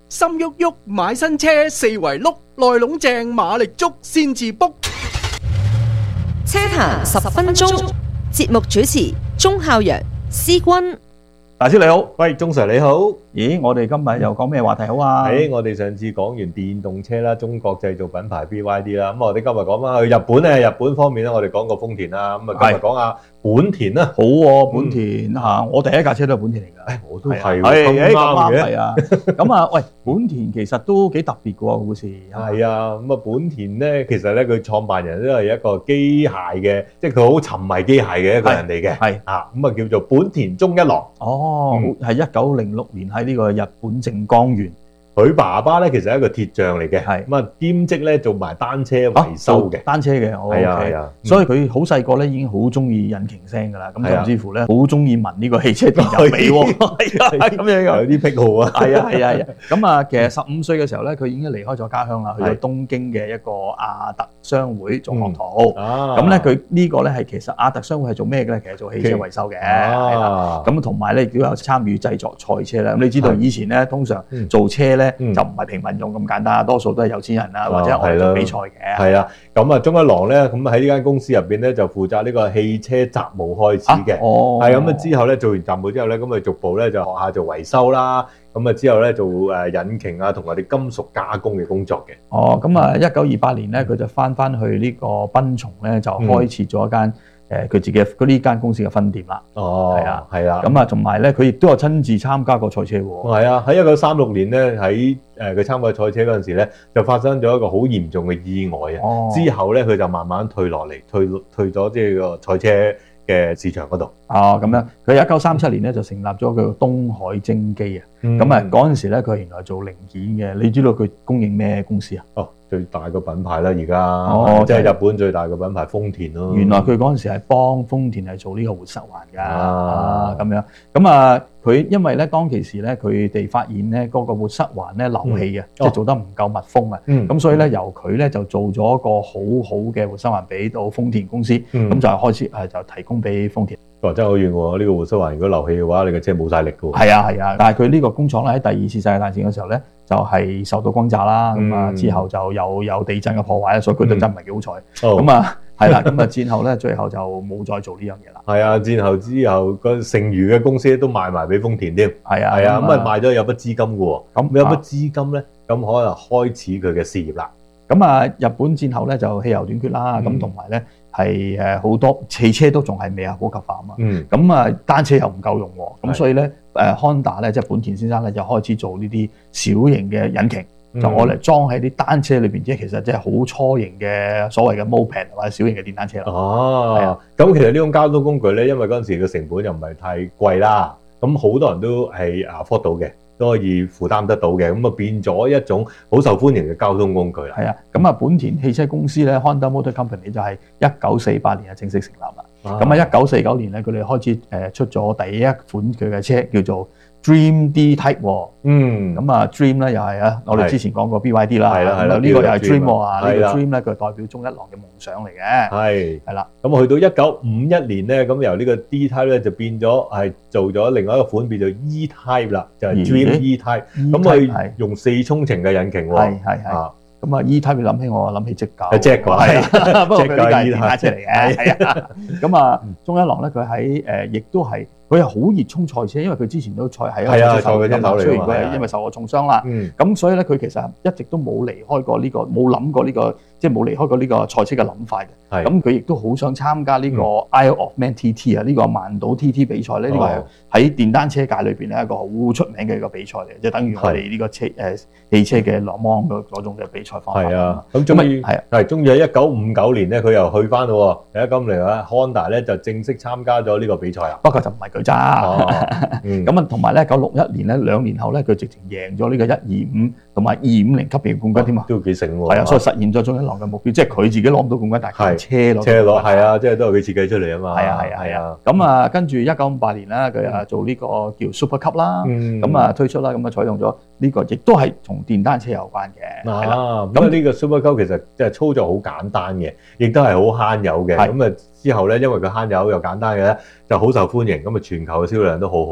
心喐喐買新車，四圍碌，內籠正馬力足先至 book。 車壇10分鐘，節目主持鐘孝陽、思君。 大師你好， 喂，鐘 Sir 你好。 咦，我哋今日又講咩話題好啊？ 我哋上次講完電動車啦，中國製造品牌 BYD 啦，咁我哋今日講翻去日本咧，日本方面咧，我哋講過豐田啦，咁啊今日講下本田啦。 好喎，本田嚇，我第一架車都係本田嚟㗎。 我都係， 咁啱嘅。係啊，咁啊，喂，本田其實都幾特別嘅喎，故事。 係啊，咁啊，本田咧，其實咧佢創辦人都係一個機械嘅，即係佢好沉迷機械嘅一個人嚟嘅。係啊，咁啊叫做本田宗一郎。 哦，係1906年喺呢個日本靜岡縣。 佢爸爸咧其實係一個鐵匠嚟嘅，咁啊兼職咧做埋單車維修嘅， 單車嘅，係啊，所以佢好細個咧已經好中意引擎聲㗎啦，咁甚至乎咧好中意聞呢個汽車電油味喎，係啊，咁樣有啲癖好啊， 係啊，咁啊其實15歲嘅時候咧，佢已經離開咗家鄉啦，去咗東京嘅一個亞特商會做學徒，咁咧佢呢個咧係其實亞特商會係做咩嘅咧？其實做汽車維修嘅，係啦，咁同埋咧亦都有參與製作賽車啦。咁你知道以前咧通常做車咧就唔係平民用咁簡單，多數都係有錢人啦，或者愛做比賽嘅。 係啊，咁啊，宗一郎咧，咁喺呢間公司入邊咧就負責呢個汽車雜務開始嘅。係咁啊，之後咧做完雜務之後咧，咁啊逐步咧就學下做維修啦。咁啊之後咧做引擎啊同埋啲金屬加工嘅工作嘅。 咁啊1928年咧佢就翻去呢個濱松咧就開設咗一間佢自己嗰呢間公司嘅分店啦。係啦。咁啊，同埋咧，佢亦都有親自參加過賽車喎。係啊，喺1936年咧，喺佢參加賽車嗰陣時咧，就發生咗一個好嚴重嘅意外啊。之後咧，佢就慢慢退落嚟，退咗即係個賽車嘅市場嗰度。 咁樣，佢1937年咧就成立咗叫東海精機啊。咁啊，嗰陣時咧，佢原來做零件嘅。你知道佢供應咩公司啊？ 最大個品牌啦，而家即係日本最大嘅品牌豐田咯。 原來佢嗰陣時係幫豐田係做呢個活塞環㗎，咁樣。咁啊，佢因為咧當其時咧，佢哋發現咧嗰個活塞環咧漏氣啊，即係做得唔夠密封啊。咁所以咧由佢咧就做咗一個好好嘅活塞環俾到豐田公司，咁就開始就提供俾豐田。 真係好遠喎！呢個活塞環如果漏氣嘅話，你嘅車冇晒力㗎喎。 係啊，但係佢呢個工廠咧喺第二次世界大戰嘅時候咧，就係受到轟炸啦，咁啊之後就有地震嘅破壞，所以佢都真唔係幾好彩。咁啊係啦，咁啊戰後咧，最後就冇再做呢樣嘢啦。 係啊，戰後之後個剩餘嘅公司都賣埋俾豐田添。係啊，咁啊賣咗有筆資金㗎喎。咁有筆資金咧，咁可能開始佢嘅事業啦。 咁啊，日本戰後咧就汽油短缺啦，咁同埋咧係好多汽車都仲係未有普及化啊嘛。咁啊單車又唔夠用喎，咁所以咧Honda 咧即係本田先生咧就開始做呢啲小型嘅引擎，就攞嚟裝喺啲單車裏邊，即係其實即係好初型嘅所謂嘅 moped 或者小型嘅電單車啦。 咁其實呢種交通工具咧，因為嗰陣時嘅成本又唔係太貴啦，咁好多人都係afford到嘅，都可以負擔得到嘅，咁啊變咗一種好受歡迎嘅交通工具啦。 係啊，咁啊本田汽車公司咧 Honda Motor Company 就係1948年正式成立啦。咁啊1949年咧佢哋開始出咗第一款佢嘅車叫做 Dream D Type 喎。咁啊 Dream 咧又係我哋之前講過 BYD 啦。係啦，呢個又係 Dream 喎。呢個 Dream 咧佢代表宗一郎嘅夢想嚟嘅。係啦。 咁去到1951年咧，咁由呢個 D Type 咧就變咗係做咗另外一個款，變做 E Type 啦，就係 Dream E Type。咁佢用4衝程嘅引擎喎。係。 咁啊 E Type 諗起我諗起積架。 積架係。 不過佢呢架係電單車嚟嘅。係啊。咁啊宗一郎咧佢喺亦都係。佢又好熱衷賽車，因為佢之前都賽係一個賽手嚟㗎，雖然佢係因為受過重傷啦，咁所以咧佢其實一直都冇離開過呢個，冇諗過呢個，即係冇離開過呢個賽車嘅諗法嘅。咁佢亦都好想參加呢個 Isle of Man TT 啊，呢個萬島 TT 比賽咧，呢個係喺電單車界裏邊咧一個好出名嘅一個比賽嚟，即係等於我哋呢個汽車嘅勒芒嗰種嘅比賽方法。 係啊，咁終於喺1959年咧，佢又去翻咯喎，咁嚟啦 Honda 咧就正式參加咗呢個比賽啦。 不過就唔係佢揸，咁啊同埋咧1961年咧2年後咧佢直情贏咗呢個125同埋250級別嘅冠軍添啊， 都幾醒喎。 係啊，所以實現咗宗一郎嘅目標，即係佢自己攞唔到冠軍，但係車攞， 係啊，即係都係佢設計出嚟啊嘛。 係啊。咁啊跟住1958年咧，佢啊做呢個叫 Super Cup 啦，咁啊推出啦，咁啊採用咗呢個，亦都係同電單車有關嘅。 咁呢個 Super Cup 其實即係操作好簡單嘅，亦都係好慳油嘅。咁啊之後咧，因為佢慳油又簡單嘅咧，就好受歡迎，咁啊全球嘅銷量都好好嘅。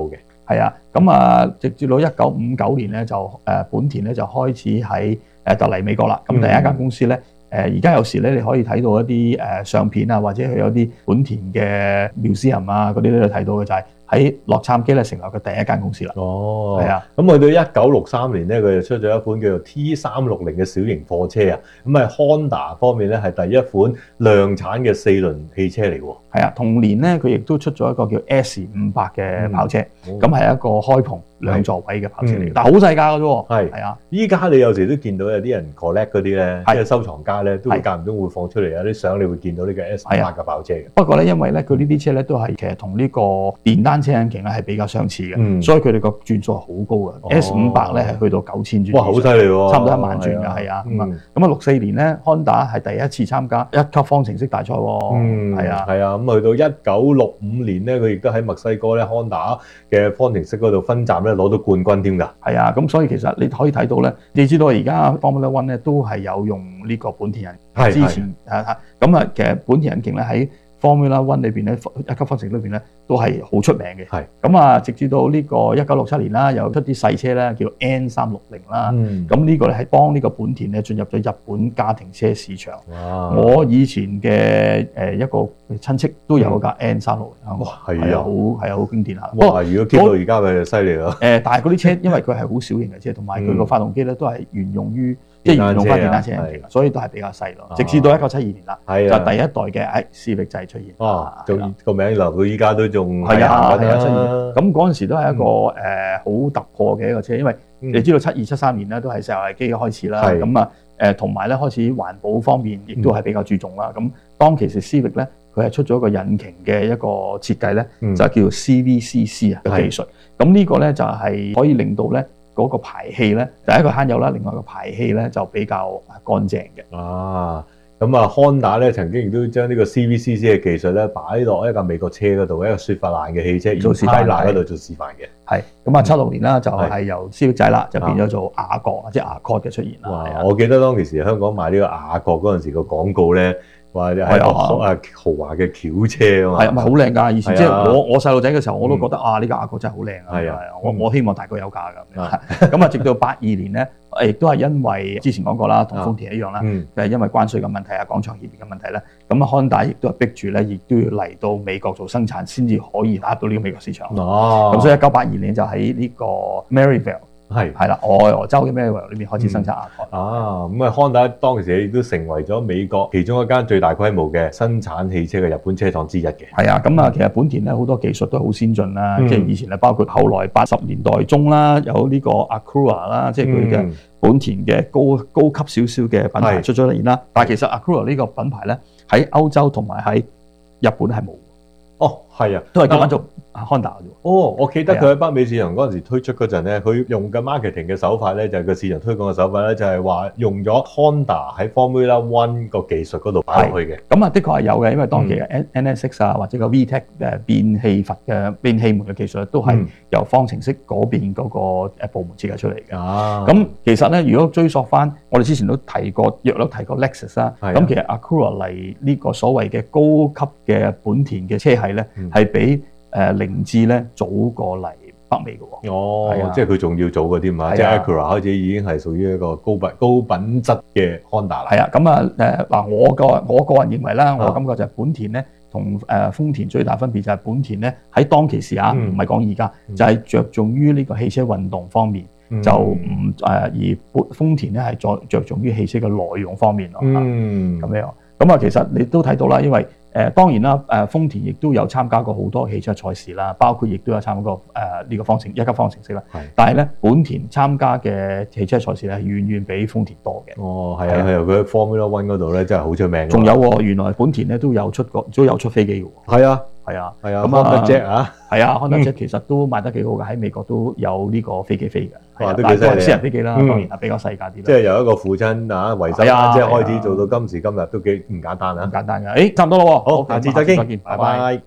係啊，咁直至到1959年咧就本田咧就開始喺就嚟美國啦。咁第一間公司咧而家有時咧你可以睇到一啲相片啊，或者佢有啲本田嘅 museum 啊嗰啲咧睇到嘅就係喺洛杉磯咧成立嘅第一間公司啦。 哦， 係啊， 咁去到1963年咧，佢就出咗一款叫做 T360嘅小型貨車啊。咁係 Honda 方面咧係第一款量產嘅4輪汽車嚟喎。 係啊，同年咧佢亦都出咗一個叫 S500嘅跑車，咁係一個開篷2座位嘅跑車嚟，但係好細架嘅啫。係啊， 依家你有時都見到有啲人 collect 嗰啲咧，即係收藏家咧都會間唔中會放出嚟有啲相，你會見到呢個 S500嘅跑車嘅。 不過咧，因為咧佢呢啲車咧都係其實同呢個電單車引擎咧係比較相似嘅，所以佢哋個轉數係好高嘅。S500咧係去到9000轉， 哇，好犀利喎， 差唔多1萬轉㗎，係啊。咁啊64年咧 Honda 係第一次參加1級方程式大賽喎，係啊， 係啊。咁去到1965年咧，佢亦都喺墨西哥咧 Honda 嘅方程式嗰度分站咧攞到冠軍添㗎。 係啊，咁所以其實你可以睇到咧，你知道而家 Formula One 咧都係有用呢個本田引擎，之前咁其實本田引擎咧喺Formula One 裏邊咧1級方程式裏邊咧都係好出名嘅。係咁直至到呢個1967年啦，又出啲細車咧叫 N360啦。咁呢個咧係幫呢個本田咧進入咗日本家庭車市場。我以前嘅一個親戚都有架 N360。哇，係啊，好經典下。 哇，如果 keep 到而家咪犀利咯。 但係嗰啲車因為佢係好小型嘅車，同埋佢個發動機咧都係沿用於即係沿用翻電單車引擎，所以都係比較細咯。直至到1972年啦，就第一代嘅Civic就係出現。 仲個名留到依家都仲係啊，出現。咁嗰陣時都係一個好突破嘅一個車，因為你知道72、73年咧都係石油危機嘅開始啦。咁同埋咧開始環保方面亦都係比較注重啦。咁當其時 Civic 咧佢係出咗一個引擎嘅一個設計咧，就叫做 CVCC 嘅技術。咁呢個咧就係可以令到咧嗰個排氣咧，第一個慳油啦，另外個排氣咧就比較乾淨嘅。 咁Honda 咧曾經亦都將呢個 CVCC 嘅技術咧擺落一架美國車嗰度，一個雪佛蘭嘅汽車做示範嗰度做示範嘅。係咁76年啦，就係由 Civic仔啦，就變咗做雅閣或者雅閣嘅出現啦。 我記得當其時香港買呢個雅閣嗰陣時個廣告咧，話係豪華嘅轎車啊嘛。 係咪好靚㗎？以前即係我細路仔嘅時候，我都覺得呢個雅閣真係好靚啊。係啊，我希望大概有價㗎。咁直到82年咧。亦都係因為之前講過啦，同豐田一樣啦，就係因為關稅嘅問題啊、廣場協議嘅問題咧，咁Honda亦都係逼住咧，亦都要嚟到美國做生產，先至可以打到呢個美國市場。咁所以1982年就喺呢個 Maryville 係啦，俄亥俄州嘅 Maryville 呢邊開始生產雅閣。 咁Honda當時亦都成為咗美國其中一間最大規模嘅生產汽車嘅日本車廠之一嘅。係啊，咁其實本田咧好多技術都好先進啦，即係以前包括後來80年代中啦，有呢個 Acura 啦，即係佢嘅本田嘅高級少少嘅品牌出咗嚟啦。但係其實 Acura 呢個品牌咧喺歐洲同埋喺日本係冇。 係啊， 都係咁樣做 Honda 嘅啫。 我記得佢喺北美市場嗰陣時推出嗰陣咧，佢用嘅 marketing 嘅手法咧，就係個市場推廣嘅手法咧，就係話用咗 Honda 喺 Formula One 個技術嗰度擺落去嘅。 咁的確係有嘅，因為當期嘅 NSX 或者個 VTEC 變氣閥嘅變氣門嘅技術都係由方程式嗰邊嗰個部門設計出嚟嘅。咁其實咧，如果追溯翻，我哋之前都提過，約略提過 Lexus 啦。咁其實 Acura 嚟呢個所謂嘅高級嘅本田嘅車系咧，係比凌志咧早過嚟北美嘅喎。 即係佢仲要早嘅添嘛。即係 Acura 開始已經係屬於一個高品質嘅 Honda 啦。 係啊，咁我個人認為啦，我感覺就係本田咧同豐田最大分別就係本田咧喺當其時唔係講而家，就係着重於呢個汽車運動方面，就唔而豐田咧係着重於汽車嘅內容方面咯。咁樣咁其實你都睇到啦，因為當然啦，豐田亦都有參加過好多汽車賽事啦，包括亦都有參加過呢個1級方程式啦。但係咧，本田參加嘅汽車賽事咧係遠遠比豐田多嘅。 係啊，佢喺 Formula One 嗰度咧真係好出名。 仲有原來本田咧都有出飛機嘅喎。係啊。咁 Honda Jet 啊， 係啊，Honda Jet 其實都賣得幾好嘅，喺美國都有呢個飛機飛嘅。 都幾犀利。 私人飛機啦，當然係比較細架啲。 即係由一個父親維修單車開始做到今時今日都幾唔簡單啊！ 唔簡單㗎。差唔多啦喎。 好，下次再見。拜拜。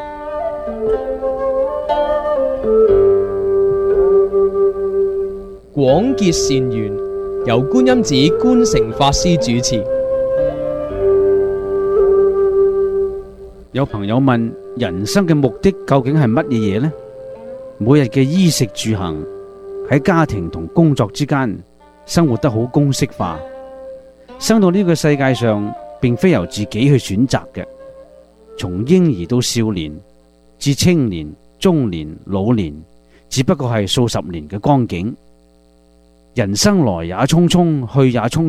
廣結善緣，由觀音寺觀誠法師主持。 有朋友問：人生嘅目的究竟係乜嘢嘢呢？ 每日嘅衣食住行，喺家庭同工作之間生活得好公式化。生到呢個世界上並非由自己去選擇嘅，從嬰兒到少年至青年、中年、老年，只不過係數十年嘅光景。人生來也匆匆，去也匆